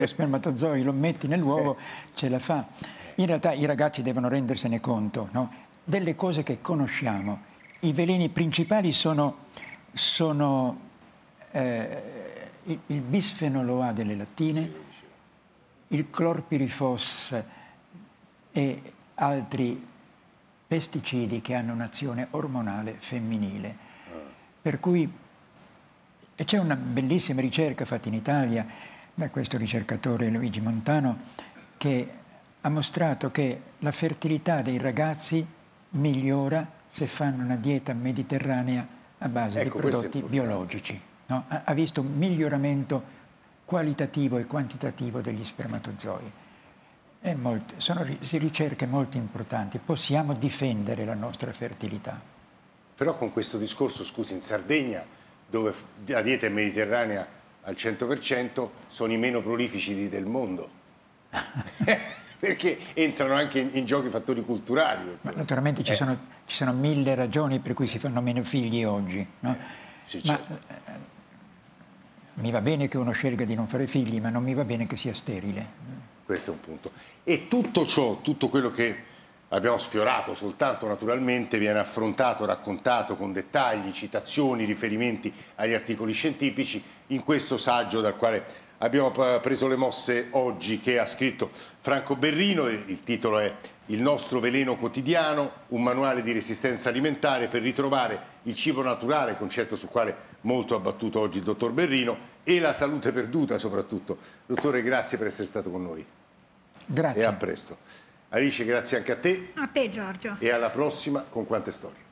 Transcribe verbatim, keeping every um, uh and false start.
spermatozoi, lo metti nell'uovo, ce la fa. In realtà i ragazzi devono rendersene conto, no? Delle cose che conosciamo. I veleni principali sono, sono eh, il, il bisfenolo A delle lattine, il clorpirifos e altri pesticidi che hanno un'azione ormonale femminile. Per cui e c'è una bellissima ricerca fatta in Italia da questo ricercatore Luigi Montano che ha mostrato che la fertilità dei ragazzi migliora se fanno una dieta mediterranea a base ecco, di prodotti biologici. No? Ha, ha visto un miglioramento qualitativo e quantitativo degli spermatozoi. È molto, sono ricerche molto importanti. Possiamo difendere la nostra fertilità. Però con questo discorso, scusi, in Sardegna, dove la dieta è mediterranea al cento per cento, sono i meno prolifici del mondo. Perché entrano anche in, in gioco i fattori culturali. Ma naturalmente ci, eh. sono, ci sono mille ragioni per cui si fanno meno figli oggi. No? Sì, ma certo. eh, mi va bene che uno scelga di non fare figli, ma non mi va bene che sia sterile. Questo è un punto. E tutto ciò, tutto quello che abbiamo sfiorato soltanto naturalmente, viene affrontato, raccontato con dettagli, citazioni, riferimenti agli articoli scientifici in questo saggio dal quale abbiamo preso le mosse oggi, che ha scritto Franco Berrino. Il titolo è Il nostro veleno quotidiano, un manuale di resistenza alimentare per ritrovare il cibo naturale, concetto sul quale molto ha battuto oggi il dottor Berrino, e la salute perduta soprattutto. Dottore, grazie per essere stato con noi. Grazie. E a presto. Alice, grazie anche a te. A te, Giorgio. E alla prossima con Quante Storie.